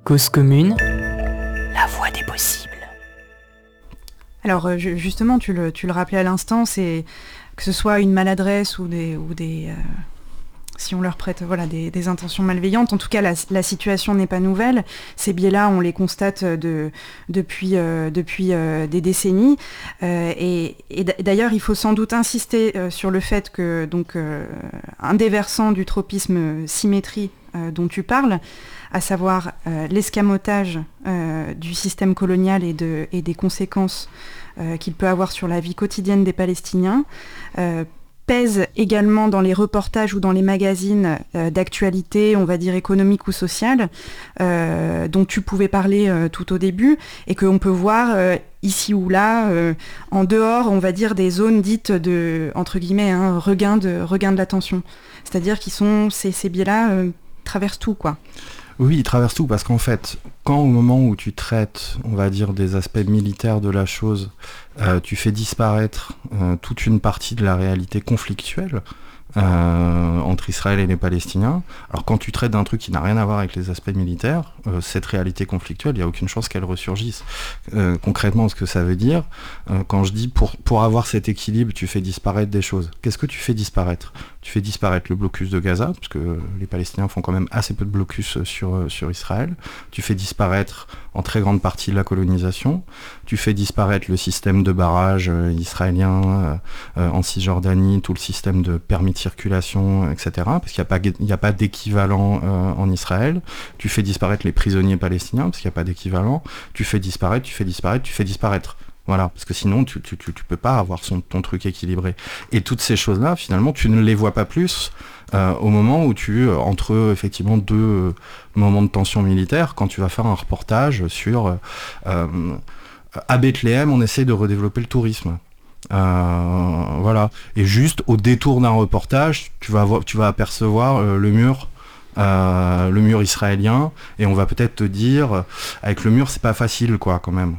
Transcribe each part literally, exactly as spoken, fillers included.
Cause commune, la voie des possibles. Alors euh, justement, tu le, tu le rappelais à l'instant, c'est que ce soit une maladresse ou des... Ou des euh, si on leur prête voilà, des, des intentions malveillantes, en tout cas la, la situation n'est pas nouvelle. Ces biais-là, on les constate de, depuis, euh, depuis euh, des décennies. Euh, et, et d'ailleurs, il faut sans doute insister euh, sur le fait que donc, euh, un des versants du tropisme symétrie euh, dont tu parles, à savoir euh, l'escamotage euh, du système colonial et, de, et des conséquences euh, qu'il peut avoir sur la vie quotidienne des Palestiniens, euh, pèse également dans les reportages ou dans les magazines euh, d'actualité, on va dire économique ou sociale, euh, dont tu pouvais parler euh, tout au début, et qu'on peut voir euh, ici ou là, euh, en dehors, on va dire, des zones dites de, entre guillemets, hein, regain de, regain de l'attention. C'est-à-dire qu'ils sont, ces, ces biais-là euh, traversent tout, quoi. Oui, il traverse tout, parce qu'en fait, quand au moment où tu traites, on va dire, des aspects militaires de la chose, euh, tu fais disparaître euh, toute une partie de la réalité conflictuelle euh, entre Israël et les Palestiniens. Alors quand tu traites d'un truc qui n'a rien à voir avec les aspects militaires, euh, cette réalité conflictuelle, il n'y a aucune chance qu'elle ressurgisse. Euh, concrètement, ce que ça veut dire, euh, quand je dis pour, pour avoir cet équilibre, tu fais disparaître des choses. Qu'est-ce que tu fais disparaître ? Tu fais disparaître le blocus de Gaza, parce que les Palestiniens font quand même assez peu de blocus sur, sur Israël. Tu fais disparaître en très grande partie la colonisation. Tu fais disparaître le système de barrage euh, israélien euh, euh, en Cisjordanie, tout le système de permis de circulation, et cetera. Parce qu'il n'y a pas, il n'y a pas d'équivalent euh, en Israël. Tu fais disparaître les prisonniers palestiniens, parce qu'il n'y a pas d'équivalent. Tu fais disparaître, tu fais disparaître, tu fais disparaître. Voilà, parce que sinon tu, tu, tu, tu peux pas avoir son, ton truc équilibré. Et toutes ces choses-là, finalement, tu ne les vois pas plus euh, au moment où tu, entre effectivement deux euh, moments de tension militaire, quand tu vas faire un reportage sur euh, à Bethléem, on essaie de redévelopper le tourisme. Euh, voilà. Et juste au détour d'un reportage, tu vas voir, tu vas apercevoir euh, le mur. Euh, le mur israélien, et on va peut-être te dire avec le mur c'est pas facile quoi quand même.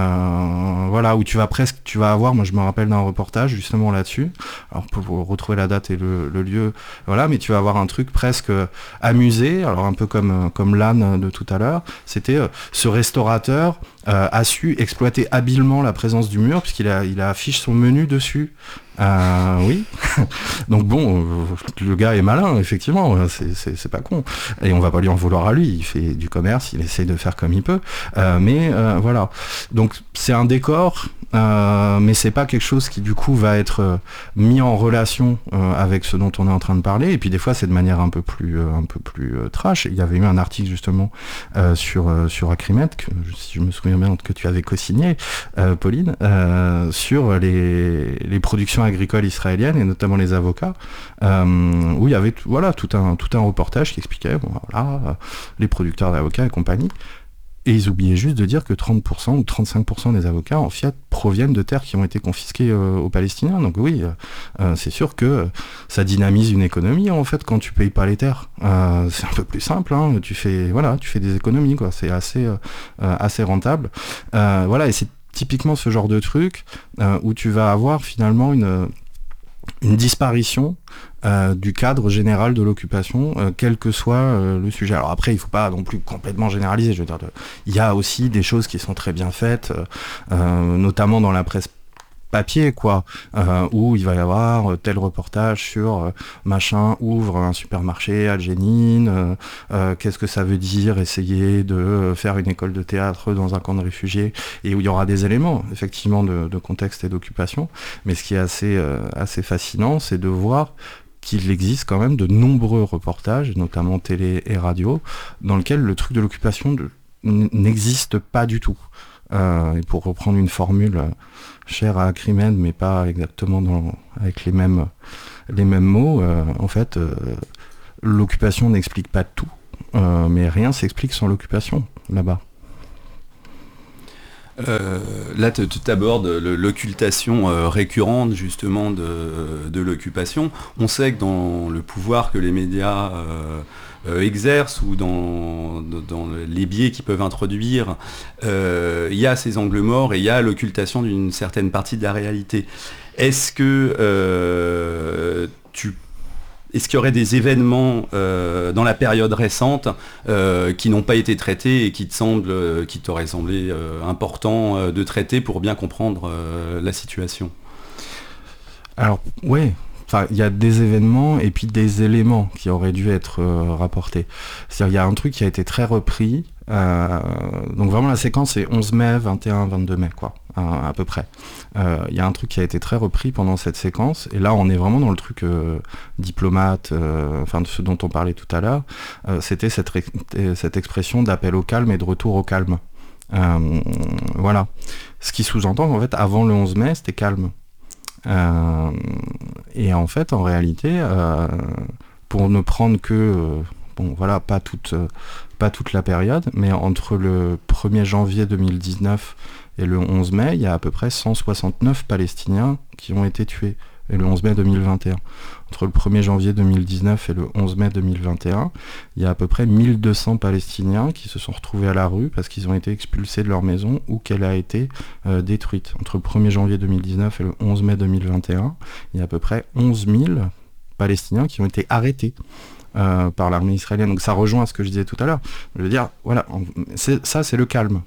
Euh, voilà, où tu vas presque, tu vas avoir, moi je me rappelle d'un reportage justement là-dessus, alors pour retrouver la date et le, le lieu, voilà, mais tu vas avoir un truc presque amusé, alors un peu comme, comme l'âne de tout à l'heure, c'était euh, ce restaurateur euh, a su exploiter habilement la présence du mur, puisqu'il a, il a affiché son menu dessus. Euh, oui, donc bon, euh, le gars est malin, effectivement, c'est, c'est, c'est pas con, et on va pas lui en vouloir à lui, il fait du commerce, il essaye de faire comme il peut, euh, mais euh, voilà, donc c'est un décor, euh, mais c'est pas quelque chose qui du coup va être euh, mis en relation euh, avec ce dont on est en train de parler, et puis des fois c'est de manière un peu plus, euh, un peu plus euh, trash. Il y avait eu un article justement euh, sur, euh, sur Acrimed, que si je me souviens bien que tu avais co-signé, euh, Pauline, euh, sur les, les productions agricoles israéliennes et notamment les avocats, euh, où il y avait voilà tout un tout un reportage qui expliquait bon, voilà euh, les producteurs d'avocats et compagnie, et ils oubliaient juste de dire que trente pour cent ou trente-cinq pour cent des avocats en fait proviennent de terres qui ont été confisquées euh, aux Palestiniens. Donc oui, euh, c'est sûr que ça dynamise une économie en fait quand tu payes pas les terres. Euh, c'est un peu plus simple, hein, tu fais voilà, tu fais des économies quoi, c'est assez euh, assez rentable. Euh, voilà, et c'est typiquement ce genre de truc euh, où tu vas avoir finalement une, une disparition euh, du cadre général de l'occupation, euh, quel que soit euh, le sujet. Alors après, il ne faut pas non plus complètement généraliser. Je veux dire, il y a aussi des choses qui sont très bien faites, euh, notamment dans la presse papier, quoi, euh, où il va y avoir euh, tel reportage sur euh, machin ouvre un supermarché à Jenin, euh, euh, qu'est-ce que ça veut dire essayer de euh, faire une école de théâtre dans un camp de réfugiés, et où il y aura des éléments effectivement de, de contexte et d'occupation. Mais ce qui est assez, euh, assez fascinant, c'est de voir qu'il existe quand même de nombreux reportages, notamment télé et radio, dans lesquels le truc de l'occupation de, n'existe pas du tout. Euh, et pour reprendre une formule euh, chère à Acrimed, mais pas exactement dans, avec les mêmes, les mêmes mots, euh, en fait, euh, l'occupation n'explique pas tout, euh, mais rien s'explique sans l'occupation, là-bas. Euh, là, tu abordes l'occultation euh, récurrente justement de, de l'occupation. On sait que dans le pouvoir que les médias euh, euh, exercent ou dans, dans les biais qu'ils peuvent introduire, euh, il y a ces angles morts et il y a l'occultation d'une certaine partie de la réalité. Est-ce que euh, tu est-ce qu'il y aurait des événements euh, dans la période récente euh, qui n'ont pas été traités et qui te semblent, euh, qui t'auraient semblé euh, importants euh, de traiter pour bien comprendre euh, la situation? Alors, oui. Enfin, il y a des événements et puis des éléments qui auraient dû être euh, rapportés. C'est-à-dire, il y a un truc qui a été très repris. Euh, donc vraiment, la séquence c'est onze mai, vingt et un, vingt-deux mai, quoi, à, à peu près. Il euh, y a un truc qui a été très repris pendant cette séquence. Et là, on est vraiment dans le truc euh, diplomate, euh, enfin de ce dont on parlait tout à l'heure. Euh, c'était cette, cette expression d'appel au calme et de retour au calme. Euh, voilà. Ce qui sous-entend qu'en fait, avant le onze mai, c'était calme. Euh, et en fait, en réalité, euh, pour ne prendre que, euh, bon, voilà, pas toute, euh, pas toute la période, mais entre le premier janvier deux mille dix-neuf et le onze mai, il y a à peu près cent soixante-neuf Palestiniens qui ont été tués. Et le onze mai deux mille vingt et un. Entre le premier janvier deux mille dix-neuf et le onze mai deux mille vingt et un, il y a à peu près mille deux cents Palestiniens qui se sont retrouvés à la rue parce qu'ils ont été expulsés de leur maison ou qu'elle a été euh, détruite. Entre le premier janvier deux mille dix-neuf et le onze mai deux mille vingt et un, il y a à peu près onze mille Palestiniens qui ont été arrêtés euh, par l'armée israélienne. Donc ça rejoint à ce que je disais tout à l'heure. Je veux dire, voilà, c'est, ça c'est le calme.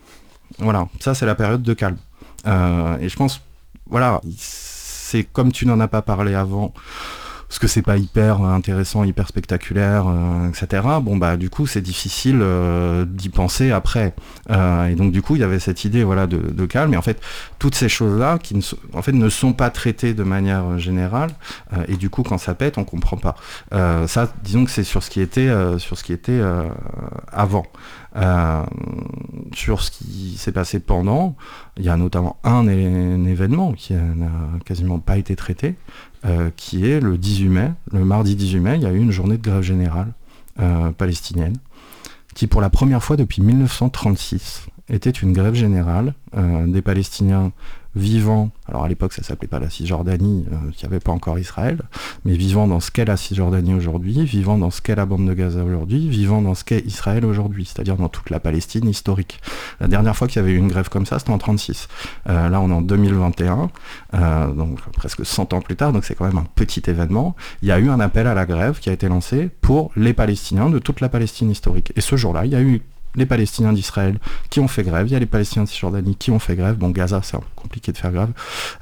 Voilà, ça c'est la période de calme. Euh, et je pense, voilà, c'est comme tu n'en as pas parlé avant, parce que c'est pas hyper intéressant, hyper spectaculaire, euh, et cetera. Bon bah du coup c'est difficile euh, d'y penser après. Euh, et donc du coup il y avait cette idée voilà de, de calme. Et en fait toutes ces choses-là qui ne, so- en fait, ne sont pas traitées de manière générale. Euh, et du coup quand ça pète on comprend pas. Euh, ça disons que c'est sur ce qui était euh, sur ce qui était euh, avant. Euh, sur ce qui s'est passé pendant, il y a notamment un, é- un événement qui n'a quasiment pas été traité, euh, qui est le dix-huit mai. Le mardi dix-huit mai, il y a eu une journée de grève générale euh, palestinienne, qui pour la première fois depuis mille neuf cent trente-six était une grève générale euh, des Palestiniens vivant, alors à l'époque ça s'appelait pas la Cisjordanie, euh, il n'y avait pas encore Israël, mais vivant dans ce qu'est la Cisjordanie aujourd'hui, vivant dans ce qu'est la bande de Gaza aujourd'hui, vivant dans ce qu'est Israël aujourd'hui, c'est-à-dire dans toute la Palestine historique. La dernière fois qu'il y avait eu une grève comme ça, c'était en trente-six. Euh, là on est en deux mille vingt et un, euh, donc presque cent ans plus tard, donc c'est quand même un petit événement. Il y a eu un appel à la grève qui a été lancé pour les Palestiniens de toute la Palestine historique. Et ce jour-là, il y a eu les Palestiniens d'Israël qui ont fait grève, il y a les Palestiniens de Cisjordanie qui ont fait grève. Bon, Gaza, c'est un peu compliqué de faire grève.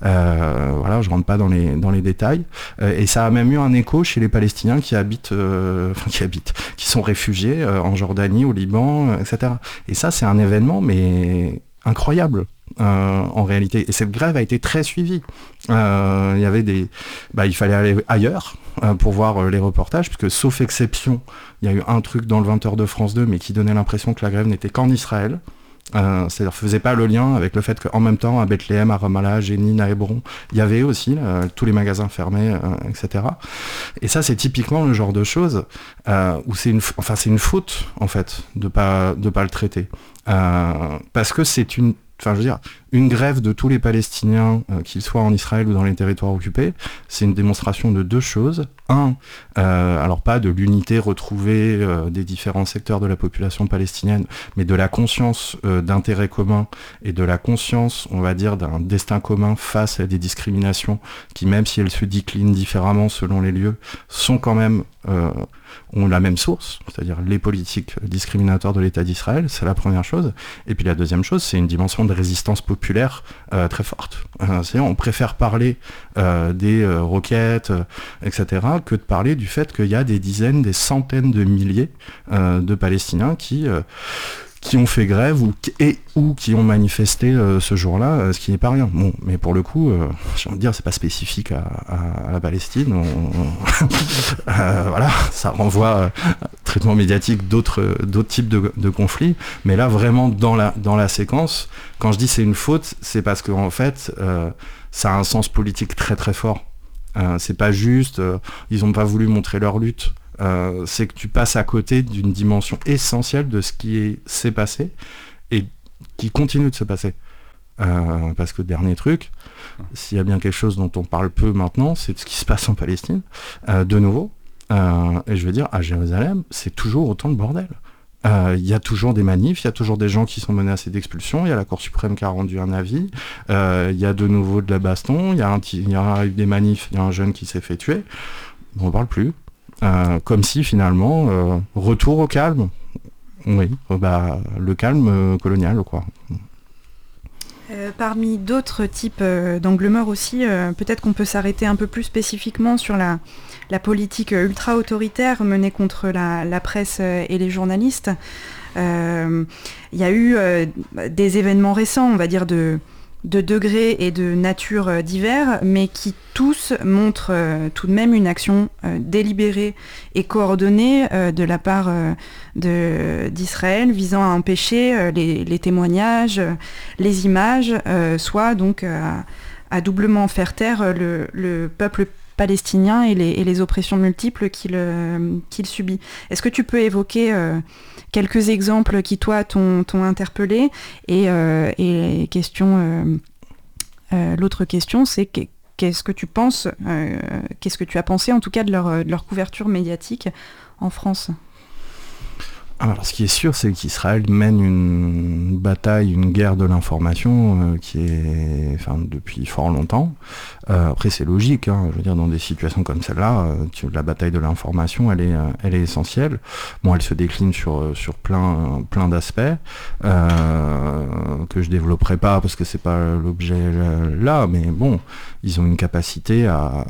Euh, voilà, je rentre pas dans les dans les détails. Euh, et ça a même eu un écho chez les Palestiniens qui habitent, euh, enfin qui habitent, qui sont réfugiés euh, en Jordanie, au Liban, euh, et cetera. Et ça, c'est un événement, mais incroyable. Euh, en réalité, et cette grève a été très suivie. Euh, il y avait des, bah, il fallait aller ailleurs euh, pour voir euh, les reportages, puisque sauf exception, il y a eu un truc dans le vingt heures de France deux, mais qui donnait l'impression que la grève n'était qu'en Israël. Euh, c'est-à-dire faisait pas le lien avec le fait qu'en même temps à Bethléem, à Ramallah, à Jénine, à Hébron, il y avait aussi euh, tous les magasins fermés, euh, et cetera. Et ça, c'est typiquement le genre de choses euh, où c'est une, enfin c'est une faute en fait de pas de pas le traiter, euh, parce que c'est une Enfin, je veux dire, une grève de tous les Palestiniens, euh, qu'ils soient en Israël ou dans les territoires occupés, c'est une démonstration de deux choses. Un, euh, alors pas de l'unité retrouvée euh, des différents secteurs de la population palestinienne, mais de la conscience euh, d'intérêt commun et de la conscience, on va dire, d'un destin commun face à des discriminations qui, même si elles se déclinent différemment selon les lieux, sont quand même... Euh, ont la même source, c'est-à-dire les politiques discriminatoires de l'État d'Israël, c'est la première chose. Et puis la deuxième chose, c'est une dimension de résistance populaire euh, très forte. Euh, c'est-à-dire on préfère parler euh, des euh, roquettes, euh, et cetera, que de parler du fait qu'il y a des dizaines, des centaines de milliers euh, de Palestiniens qui... Euh, qui ont fait grève ou, et ou qui ont manifesté euh, ce jour-là, euh, ce qui n'est pas rien. Bon, mais pour le coup, euh, j'ai envie de dire, c'est pas spécifique à, à, à la Palestine. On, on, euh, voilà, ça renvoie euh, traitement médiatique d'autres d'autres types de, de conflits. Mais là, vraiment dans la dans la séquence, quand je dis c'est une faute, c'est parce que en fait, euh, ça a un sens politique très très fort. Euh, c'est pas juste, euh, ils ont pas voulu montrer leur lutte. Euh, c'est que tu passes à côté d'une dimension essentielle de ce qui est, s'est passé et qui continue de se passer. Euh, parce que dernier truc, s'il y a bien quelque chose dont on parle peu maintenant, c'est de ce qui se passe en Palestine. Euh, de nouveau, euh, et je veux dire, à Jérusalem, c'est toujours autant de bordel. Il euh, y a toujours des manifs, il y a toujours des gens qui sont menacés d'expulsion, il y a la Cour suprême qui a rendu un avis, il euh, y a de nouveau de la baston, il y, y a eu des manifs, il y a un jeune qui s'est fait tuer. on n'en parle plus. Euh, comme si finalement, euh, retour au calme. Oui, euh, bah, le calme euh, colonial, quoi. Euh, parmi d'autres types euh, d'angles morts aussi, euh, peut-être qu'on peut s'arrêter un peu plus spécifiquement sur la, la politique ultra-autoritaire menée contre la, la presse euh, et les journalistes. Il euh, y a eu euh, des événements récents, on va dire, de, de degrés et de nature euh, divers, mais qui tous montrent euh, tout de même une action euh, délibérée et coordonnée euh, de la part euh, de, d'Israël visant à empêcher euh, les, les témoignages, euh, les images, euh, soit donc euh, à, à doublement faire taire le, le peuple palestinien et les, et les oppressions multiples qu'il, euh, qu'il subit. Est-ce que tu peux évoquer euh, quelques exemples qui, toi, t'ont, t'ont interpellé et, euh, et question, euh, euh, l'autre question, c'est que, qu'est-ce que tu penses, euh, qu'est-ce que tu as pensé en tout cas de leur, de leur couverture médiatique en France ? Alors, ce qui est sûr, c'est qu'Israël mène une bataille, une guerre de l'information euh, qui est, enfin, depuis fort longtemps. Euh, après, c'est logique, hein, je veux dire, dans des situations comme celle-là, euh, tu, la bataille de l'information, elle est, euh, elle est essentielle. Bon, elle se décline sur sur plein, plein d'aspects euh, que je développerai pas parce que c'est pas l'objet là, mais bon, ils ont une capacité à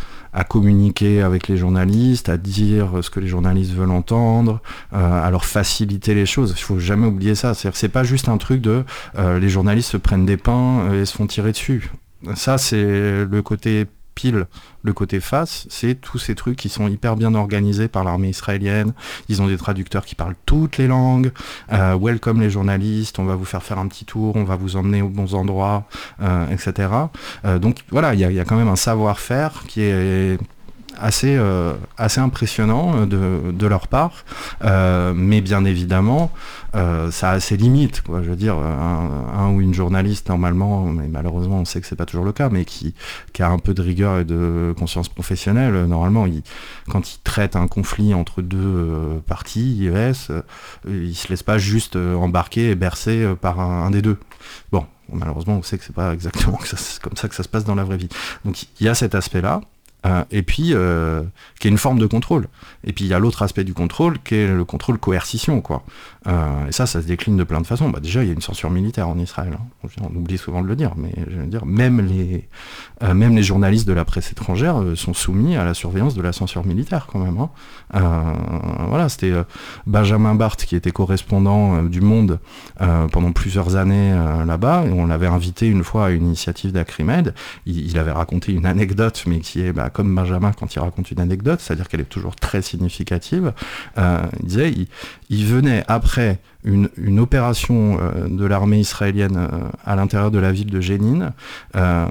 à communiquer avec les journalistes, à dire ce que les journalistes veulent entendre, euh, à leur faciliter les choses. Il faut jamais oublier ça. C'est-à-dire, c'est pas juste un truc de euh, les journalistes se prennent des pains et se font tirer dessus. Ça, c'est le côté pile. Le côté face, c'est tous ces trucs qui sont hyper bien organisés par l'armée israélienne. Ils ont des traducteurs qui parlent toutes les langues. Euh, welcome les journalistes, on va vous faire faire un petit tour, on va vous emmener aux bons endroits, euh, et cetera. Euh, donc voilà, il y, y a quand même un savoir-faire qui est assez, euh, assez impressionnant de, de leur part. Euh, mais bien évidemment, euh, ça a ses limites, quoi. Je veux dire, un, un ou une journaliste, normalement, mais malheureusement, on sait que c'est pas toujours le cas, mais qui, qui a un peu de rigueur et de conscience professionnelle, normalement, il, quand il traite un conflit entre deux euh, parties, I E S, euh, il se laisse pas juste euh, embarquer et bercer euh, par un, un des deux. Bon, malheureusement, on sait que c'est pas exactement que ça, c'est comme ça que ça se passe dans la vraie vie. Donc, il y a cet aspect-là. Euh, et puis, euh, qui est une forme de contrôle. Et puis, il y a l'autre aspect du contrôle, qui est le contrôle coercition, quoi. Euh, et ça, ça se décline de plein de façons. Bah, déjà, il y a une censure militaire en Israël. Hein. On oublie souvent de le dire, mais je veux dire, même les, euh, même les journalistes de la presse étrangère euh, sont soumis à la surveillance de la censure militaire, quand même. Hein. Euh, voilà, c'était euh, Benjamin Barth, qui était correspondant euh, du Monde euh, pendant plusieurs années euh, là-bas, et on l'avait invité une fois à une initiative d'Acrimed. Il, il avait raconté une anecdote, mais qui est... Bah, comme Benjamin quand il raconte une anecdote, c'est-à-dire qu'elle est toujours très significative, euh, il disait, il, il venait après une, une opération euh, de l'armée israélienne euh, à l'intérieur de la ville de Jénine, euh,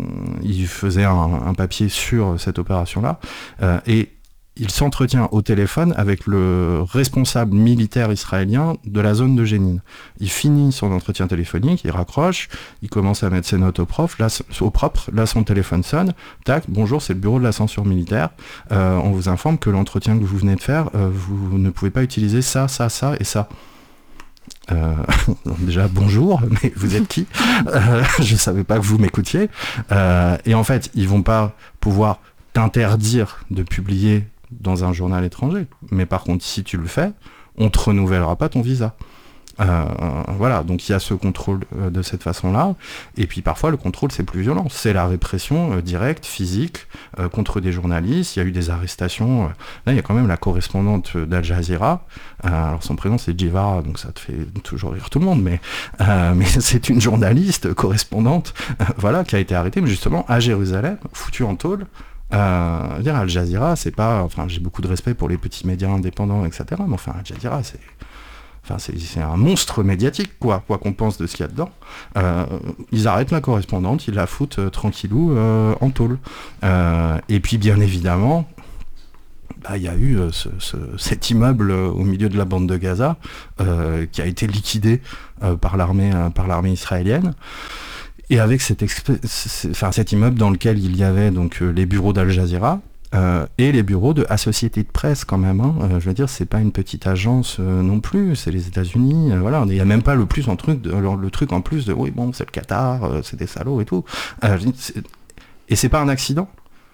il faisait un, un papier sur cette opération-là, euh, et il s'entretient au téléphone avec le responsable militaire israélien de la zone de Jénine. Il finit son entretien téléphonique, il raccroche, il commence à mettre ses notes au, prof, là, au propre, là son téléphone sonne, tac, bonjour, c'est le bureau de la censure militaire, euh, on vous informe que l'entretien que vous venez de faire, euh, vous ne pouvez pas utiliser ça, ça, ça et ça. Euh, déjà bonjour, mais vous êtes qui? euh, Je savais pas que vous m'écoutiez. Euh, et en fait, ils vont pas pouvoir t'interdire de publier dans un journal étranger. Mais par contre, si tu le fais, on te renouvellera pas ton visa. Euh, voilà, donc il y a ce contrôle euh, de cette façon-là. Et puis parfois, le contrôle, c'est plus violent. C'est la répression euh, directe, physique, euh, contre des journalistes. Il y a eu des arrestations. Euh, là, il y a quand même la correspondante d'Al Jazeera. Euh, alors son prénom, c'est Djivara, donc ça te fait toujours rire tout le monde. Mais, euh, mais c'est une journaliste, correspondante, euh, voilà, qui a été arrêtée, mais justement à Jérusalem, foutue en tôle. Euh, dire Al Jazeera, c'est pas, enfin, j'ai beaucoup de respect pour les petits médias indépendants, et cetera. Mais enfin, Al Jazeera, c'est, enfin, c'est, c'est un monstre médiatique, quoi, quoi qu'on pense de ce qu'il y a dedans. Euh, ils arrêtent la correspondante, ils la foutent euh, tranquillou euh, en tôle. Euh, et puis, bien évidemment, bah, il y a eu euh, ce, ce, cet immeuble euh, au milieu de la bande de Gaza euh, qui a été liquidé euh, par l'armée, euh, par l'armée israélienne. Et avec cet, exp- enfin, cet immeuble dans lequel il y avait donc euh, les bureaux d'Al Jazeera euh, et les bureaux de Associated Press quand même. Hein. Euh, je veux dire, c'est pas une petite agence euh, non plus, c'est les États-Unis. Euh, voilà, il n'y a même pas le plus en truc, de, le, le truc en plus de oui bon, c'est le Qatar, euh, c'est des salauds et tout. Euh, c'est, et c'est pas un accident.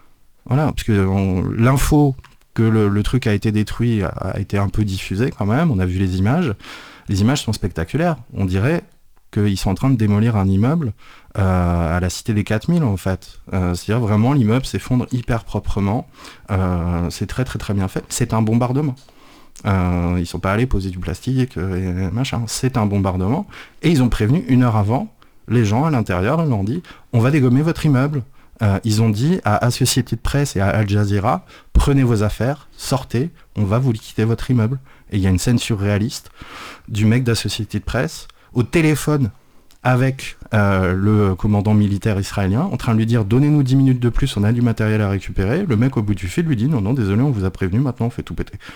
Voilà, parce que on, l'info que le, le truc a été détruit a, a été un peu diffusée quand même, on a vu les images. Les images sont spectaculaires. On dirait qu'ils sont en train de démolir un immeuble euh, à la cité des quatre mille en fait. Euh, c'est-à-dire vraiment l'immeuble s'effondre hyper proprement. Euh, c'est très très très bien fait. C'est un bombardement. Euh, ils sont pas allés poser du plastique et machin. C'est un bombardement. Et ils ont prévenu une heure avant les gens à l'intérieur. Ils leur ont dit on va dégommer votre immeuble. Euh, ils ont dit à Associated Press et à Al Jazeera prenez vos affaires, sortez, on va vous liquider votre immeuble. Et il y a une scène surréaliste du mec d'Associated Press au téléphone avec euh, le commandant militaire israélien en train de lui dire donnez-nous dix minutes de plus, on a du matériel à récupérer. Le mec au bout du fil lui dit non non désolé on vous a prévenu, maintenant on fait tout péter.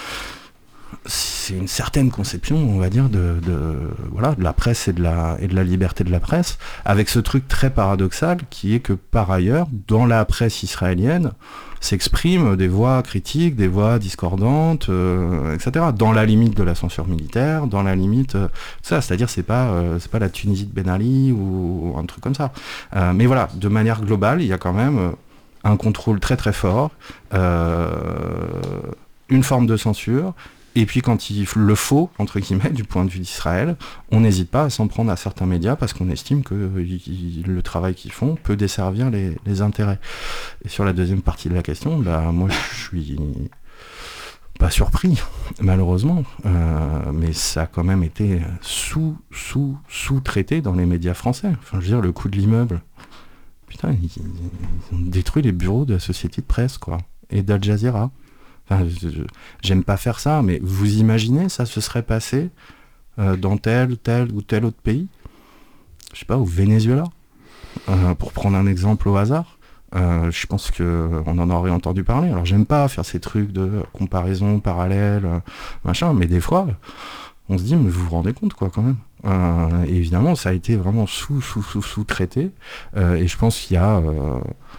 C'est une certaine conception, on va dire, de, de, voilà, de la presse et de la, et de la liberté de la presse, avec ce truc très paradoxal qui est que par ailleurs, dans la presse israélienne, s'expriment des voix critiques, des voix discordantes, euh, et cetera. Dans la limite de la censure militaire, dans la limite, euh, ça, c'est-à-dire c'est pas, euh, c'est pas la Tunisie de Ben Ali ou, ou un truc comme ça. Euh, mais voilà, de manière globale, il y a quand même euh, un contrôle très très fort, euh, une forme de censure. Et puis quand il le faut, entre guillemets, du point de vue d'Israël, on n'hésite pas à s'en prendre à certains médias parce qu'on estime que y, le travail qu'ils font peut desservir les, les intérêts. Et sur la deuxième partie de la question, bah, moi je suis pas surpris, malheureusement, euh, mais ça a quand même été sous, sous, sous-traité dans les médias français. Enfin, je veux dire, le coût de l'immeuble, putain, ils, ils ont détruit les bureaux de la société de presse, quoi, et d'Al Jazeera. Enfin, je, je, j'aime pas faire ça, mais vous imaginez ça se serait passé euh, dans tel, tel ou tel autre pays, je sais pas, au Venezuela, euh, pour prendre un exemple au hasard. Euh, je pense que on en aurait entendu parler. Alors j'aime pas faire ces trucs de comparaison parallèle, euh, machin, mais des fois, on se dit mais vous vous rendez compte quoi quand même. Euh, et évidemment, ça a été vraiment sous sous sous sous traité. Euh, et je pense qu'il y a euh,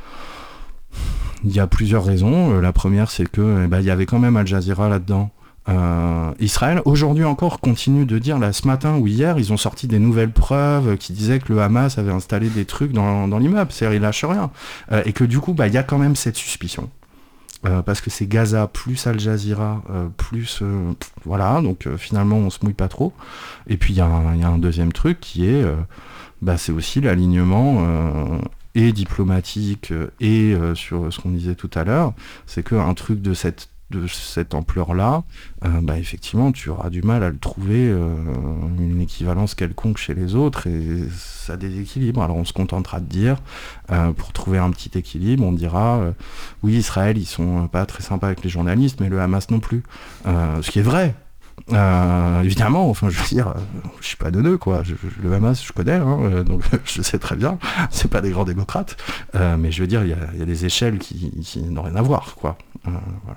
Il y a plusieurs raisons. Euh, la première, c'est que eh ben, il y avait quand même Al Jazeera là-dedans. Euh, Israël, aujourd'hui encore, continue de dire, là, ce matin ou hier, ils ont sorti des nouvelles preuves qui disaient que le Hamas avait installé des trucs dans, dans l'immeuble. C'est-à-dire, ils lâchent rien. Euh, et que du coup, bah, il y a quand même cette suspicion. Euh, parce que c'est Gaza plus Al Jazeera euh, plus euh, voilà, donc euh, finalement on se mouille pas trop. Et puis il y, y a un deuxième truc qui est euh, bah, c'est aussi l'alignement euh, et diplomatique et euh, sur ce qu'on disait tout à l'heure, c'est qu'un truc de cette de cette ampleur-là, euh, bah, effectivement, tu auras du mal à le trouver euh, une équivalence quelconque chez les autres et ça déséquilibre. Alors on se contentera de dire, euh, pour trouver un petit équilibre, on dira, euh, oui, Israël, ils sont pas très sympas avec les journalistes, mais le Hamas non plus. Euh, ce qui est vrai. Euh, évidemment, enfin, je veux dire, euh, je suis pas neuneux, quoi. Je, je, le Hamas, je connais, hein, euh, donc je sais très bien. C'est pas des grands démocrates, euh, mais je veux dire, il y a, y a des échelles qui, qui n'ont rien à voir, quoi. Euh, voilà.